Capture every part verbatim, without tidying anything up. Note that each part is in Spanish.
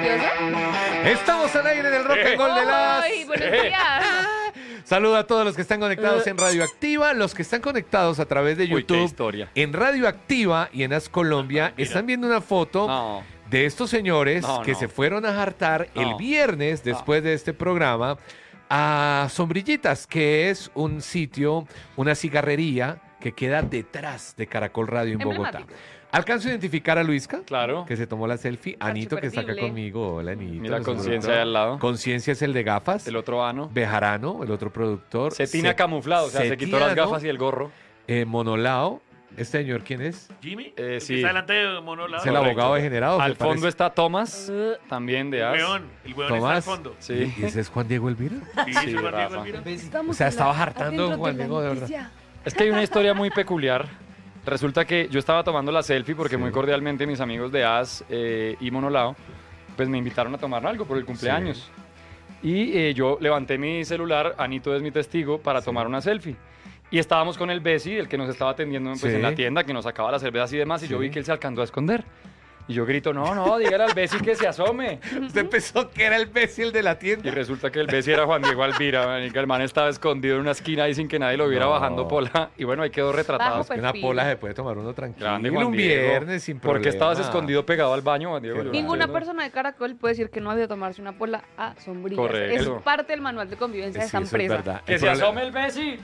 nervioso? Estamos al aire del Rock and Roll de las... ¡Ay, buenos días! Saluda a todos los que están conectados en Radioactiva, los que están conectados a través de Uy, qué YouTube. historia. En Radioactiva y en As Colombia están viendo una foto No. de estos señores No, que no. se fueron a jartar No. el viernes después de este programa a Sombrillitas, que es un sitio, una cigarrería que queda detrás de Caracol Radio en Bogotá. Emblemático. ¿Alcanzo a identificar a Luisca? Claro. Que se tomó la selfie. Anito, que está acá perdible. conmigo. Hola, Anito. Mira, nuestro Conciencia productor. ahí al lado. Conciencia es el de gafas. El otro ano. Bejarano, el otro productor. Cetina Se- camuflado, o sea, se quitó las Setiano, gafas y el gorro. eh, Monolao. ¿Este señor quién es? Jimmy, Eh, el sí. que está delante de Monolado. Es el Correcto. abogado degenerado. Al ¿se fondo parece? está Tomás, también de El As. weón, el weón está Tomás. al fondo. Sí. ¿Y ese es Juan Diego Elvira? Sí, Sí, sí, Juan Diego Rafa. Elvira. O sea, estaba hartando Juan Diego, de verdad. Es que hay una historia muy peculiar. Resulta que yo estaba tomando la selfie porque Sí. muy cordialmente mis amigos de As eh, y Monolao pues me invitaron a tomar algo por el cumpleaños. Y eh, yo levanté mi celular, Anito es mi testigo, para tomar una selfie. Y estábamos con el Bessi, el que nos estaba atendiendo pues, Sí. en la tienda, que nos sacaba las cervezas y demás, y yo Sí. vi que él se alcanzó a esconder. Y yo grito, no, no, dígale al Bessi que se asome. Usted pensó que era el imbécil de la Y tienda. resulta que el Bessi era Juan Diego Alvira, manica. El man estaba escondido en una esquina ahí sin que nadie lo viera No. bajando pola. Y bueno, ahí quedó retratado. Bajo Que una perfil. pola se puede tomar uno tranquilo. Grande Juan un Diego. viernes sin problema. ¿Por qué estabas escondido pegado al baño, Juan Diego? Qué Yo no Ninguna entiendo. persona de Caracol puede decir que no ha de tomarse una pola a sombrillas. Correcto. Es parte del manual de convivencia de Sí, esa eso es empresa. verdad. ¡Que El se problema- asome el Bessi!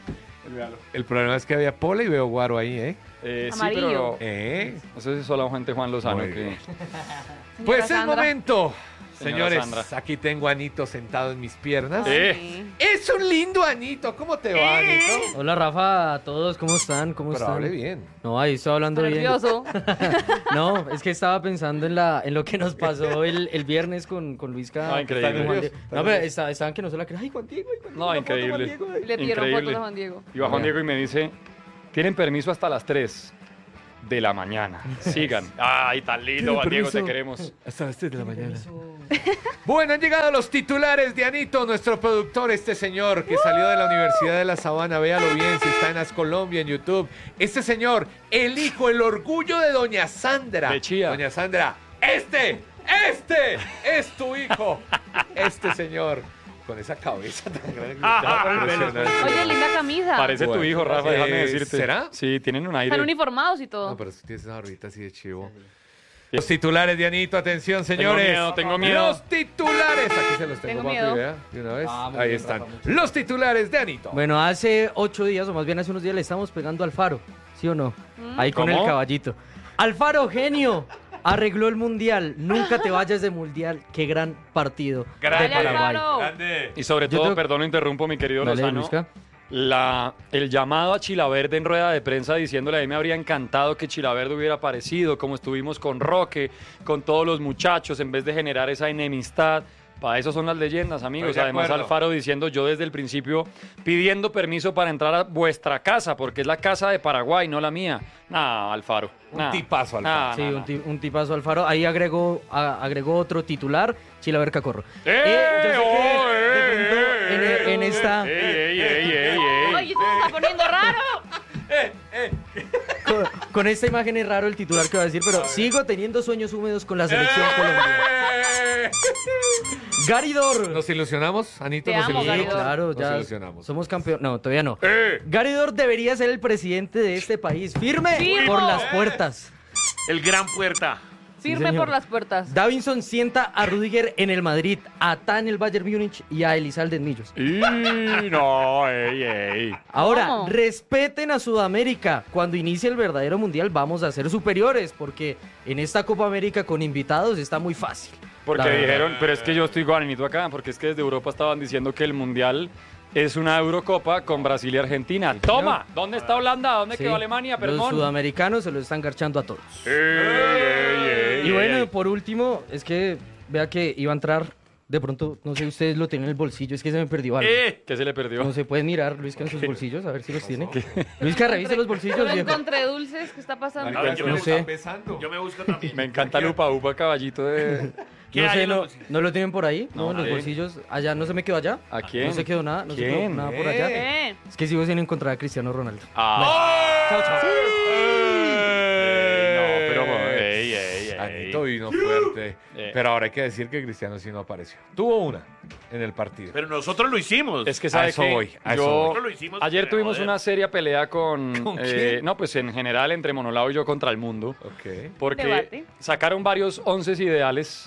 El problema es que había pola y veo guaro ahí, ¿eh? Eh, sí, Amarillo. pero ¿Eh? no sé si solamente Juan Lozano Muy que... bien. Señora Pues es Sandra. momento. Señora Señores, Sandra. aquí tengo a Anito sentado en mis piernas. Eh. Sí. Es un lindo Anito. ¿Cómo te va, Anito? Hola Rafa, a todos, ¿cómo están? ¿Cómo Pero están? hable bien. No, ahí estoy hablando Está bien. nervioso. No, es que estaba pensando en la en lo que nos pasó el, el viernes con, con Luisca. Ah, increíble. con Juan Diego. Está No, pero nervioso. está- estaban que no se la creen. Ay, Juan Diego, ay, Juan Diego, No, una foto, increíble. Juan Diego, ay. Le pidieron Increíble. fotos a Juan Diego. Iba Juan Diego y me dice, tienen permiso hasta las tres de la mañana. Sigan. Ay, tan lindo, Juan Diego, te permiso? queremos. Hasta las tres de la mañana. Bueno, han llegado los titulares de Anito, nuestro productor, este señor que salió de la Universidad de La Sabana. Véalo bien, si está en As Colombia, en YouTube. Este señor, el hijo, el orgullo de Doña Sandra. De Chía. Doña Sandra, este, este es tu hijo. Este señor, con esa cabeza tan grande. Impresionante. Oye, linda camisa. Parece tu Bueno, hijo, Rafa, eh, déjame decirte. ¿será? Sí, tienen un aire. Están uniformados y todo. No, pero si tienes esa barbita así de chivo. Los titulares de Anito, atención, Tengo señores. miedo, tengo miedo. Los titulares. Aquí se los tengo, Tengo papi, miedo. vea, de una vez. Ah, muy Ahí bien, están. Rafa, muchas Los titulares de Anito. Bueno, hace ocho días, o más bien hace unos días, le estamos pegando al Faro, ¿sí o no? Ahí con ¿Cómo? el caballito. Alfaro, genio, arregló el Mundial. Nunca te vayas de Mundial. Qué gran partido Grande, de Paraguay. Alfaro. Grande. Y sobre Yo todo, tengo- perdón, interrumpo, mi querido Dale, Lozano. Luisca. La, el llamado a Chilaverde en rueda de prensa diciéndole a mí me habría encantado que Chilaverde hubiera aparecido, como estuvimos con Roque, con todos los muchachos, en vez de generar esa enemistad. Para eso son las leyendas, amigos. Estoy de Además, acuerdo. Alfaro diciendo yo desde el principio pidiendo permiso para entrar a vuestra casa, porque es la casa de Paraguay, no la mía. Nah, Alfaro. Un nah. tipazo, Alfaro. Nah, Sí, nah, un, nah. ti- un tipazo Alfaro. Ahí agregó, a- agregó otro titular, Chilaver Cacorro. ¡Eh! yo sé que ¡Oh, de eh, pronto eh, en, eh, en esta... ¡Ey, ey, ey, ey, ey! Oye, esto se está poniendo raro. Con, con esta imagen es raro el titular que va a decir, pero sigo teniendo sueños húmedos con la selección colombiana. ¡Eh! Garidor. ¿Nos ilusionamos, Anito? Te ¿Nos amo, Sí, ilusionamos? Garidor. claro, Nos ya ilusionamos. somos campeones. No, todavía no. ¡Eh! Garidor debería ser el presidente de este país. Firme Firmo. por las puertas. El gran puerta. Firme señor. por las puertas. Davinson sienta a Rudiger en el Madrid, a Tan el Bayern Múnich y a Elizalde en Millos. Y no, ey, ey. Ahora, ¿Cómo? respeten a Sudamérica. Cuando inicie el verdadero mundial vamos a ser superiores, porque en esta Copa América con invitados está muy fácil. Porque La verdad. dijeron, pero es que yo estoy guaranito acá, porque es que desde Europa estaban diciendo que el Mundial es una Eurocopa con Brasil y Argentina. ¡Toma! ¿Dónde está Holanda? ¿Dónde Sí, quedó Alemania? los Perdón. sudamericanos se lo están garchando a todos. Ey, ey, ey, Y bueno, ey. por último, es que vea que iba a entrar, de pronto, no sé, ustedes lo tienen en el bolsillo, es que se me perdió algo. Eh, ¿Qué se le perdió? No se puede mirar, Luisca, en sus bolsillos, a ver si los tiene. Luisca, revise los bolsillos, Solo viejo. encontré dulces. ¿Qué está pasando? A ver, yo me No busco- sé. Pesando. Yo me busco también. Me encanta el upa upa caballito de... ¿Qué No hay sé, en los no, bolsillos? ¿no lo tienen por ahí? No, No, en los ¿qué? bolsillos. Allá, ¿no se me quedó allá? ¿A quién? No se quedó nada, no se quedó ¿Quién? nada por allá. ¿Qué? Es que sigo sin encontrar a Cristiano Ronaldo. Ah. Chao, chao. Ey, no, pero... Ey, ey, ey. Anito vino fuerte. Eh. Pero ahora hay que decir que Cristiano sí no apareció. Tuvo una en el partido. Pero nosotros lo hicimos. Es que A sabe eso que voy, a yo eso voy. Nosotros lo hicimos, ayer pero, tuvimos joder. una seria pelea con, ¿Con eh, quién? no, pues en general entre Monolao y yo contra el mundo, Ok. porque Debate. sacaron varios once ideales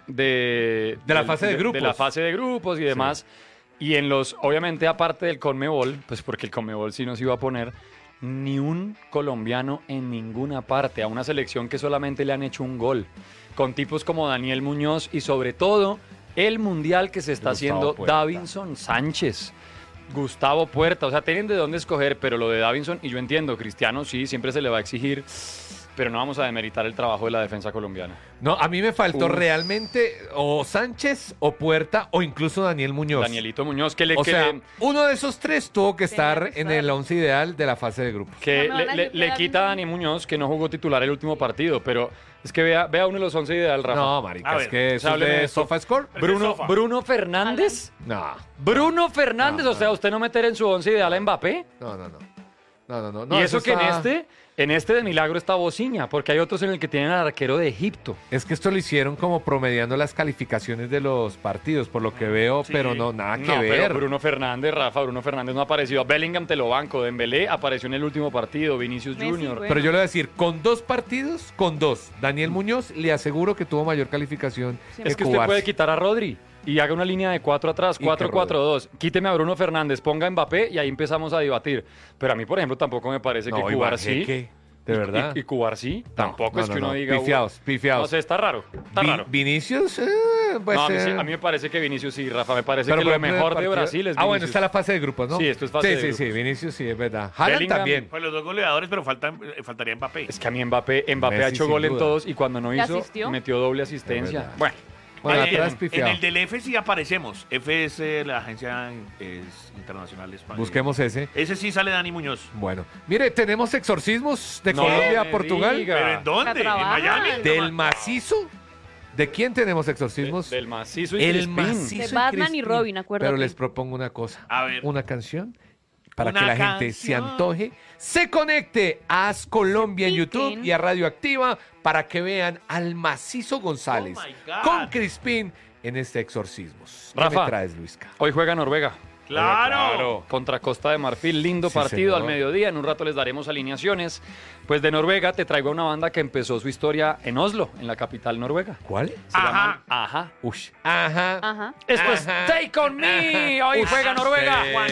de De la del- fase de grupos. de la fase de grupos y demás. Y en los, obviamente, aparte del Conmebol, pues porque el Conmebol sí nos iba a poner ni un colombiano en ninguna parte, a una selección que solamente le han hecho un gol, con tipos como Daniel Muñoz y sobre todo el mundial que se está Gustavo haciendo Puerta. Davinson Sánchez. Gustavo Puerta, o sea, tienen de dónde escoger, pero lo de Davinson, y yo entiendo, Cristiano sí, siempre se le va a exigir, pero no vamos a demeritar el trabajo de la defensa colombiana. No, a mí me faltó Uf. realmente o Sánchez o Puerta o incluso Daniel Muñoz. Danielito Muñoz, que le, O que sea, le- uno de esos tres tuvo que Tenía estar que en estar. el once ideal de la fase de grupos. que No me le, van a le- decir le que quita a Davinson- Dani Muñoz, que no jugó titular el último partido, pero es que vea, vea uno de los once ideal, Rafa. No, marica, A es ver, que eso es hábleme de de esto. SofaScore. Pero Bruno, es Sofa. Bruno Fernández. No, Bruno Fernández, No, o sea, usted no meter en su once ideal a Mbappé. no, no, no. No, no, no. no, y eso, que en está- este, en este de milagro está Bociña, porque hay otros en el que tienen al arquero de Egipto. Es que esto lo hicieron como promediando las calificaciones de los partidos, por lo que veo, Sí. pero no, nada que No, ver. pero Bruno Fernández, Rafa, Bruno Fernández no ha aparecido. Bellingham te lo banco, Dembélé apareció en el último partido, Vinicius Messi, Junior. güey. Pero yo le voy a decir, con dos partidos, con dos. Daniel Muñoz le aseguro que tuvo mayor calificación. Siempre. Es que usted Cubarsi. puede quitar a Rodri y haga una línea de cuatro atrás, Y cuatro que cuatro dos. Quíteme a Bruno Fernández, ponga a Mbappé y ahí empezamos a debatir. Pero a mí, por ejemplo, tampoco me parece No, que Iván Cubarsi... Jeque, de y- verdad. Y, y Cubarsi tampoco no, es que no, uno no. diga... Pifiaos, pifiaos. No sé, está raro, está Vi- raro. Vinicius, eh, pues, No, a mí, sí- eh, a mí me parece que Vinicius sí, Rafa, me parece pero que por lo ejemplo, en el mejor de partido- Brasil es Ah, bueno, Vinicius. está la fase de grupos, ¿no? Sí, esto es fase sí, de sí, grupos. sí, Vinicius sí, es verdad. Haaland Bellingham- también. Pues los dos goleadores, pero faltan, eh, faltaría Mbappé. Es que a mí Mbappé, Mbappé ha Messi, hecho sin gol en duda. todos y cuando no ¿Le hizo, asistió? metió doble asistencia. Es verdad. Bueno, Bueno, ahí atrás tienen. pifiado. En el del F sí aparecemos. F es eh, la agencia es, internacional española. Busquemos ese. Ese sí sale Dani Muñoz. Bueno, mire, tenemos exorcismos de No Colombia a me Portugal. diga. ¿Pero en dónde? La ¿En trabajan. Miami? Del macizo. ¿De quién tenemos exorcismos? del macizo y El Crispín. macizo. De Batman y Crispín. Robin, acuérdate. Pero les propongo una cosa. A ver. Una canción para Una que la gente se canción. antoje, se conecte a As Colombia en Se YouTube piquen. y a Radioactiva para que vean al macizo González Oh my God. con Crispín en este exorcismos. ¿Qué Rafa. me traes, Luisca? Hoy juega Noruega. ¡Claro! Contra Costa de Marfil, lindo Sí, partido señor. al mediodía. En un rato les daremos alineaciones. Pues de Noruega te traigo a una banda que empezó su historia en Oslo, en la capital noruega. ¿Cuál? Se Ajá. llaman Ajá. Ush. Ajá. Ajá. Esto es Ajá. Take On Me. Hoy Ush. juega Noruega. Sí. Juan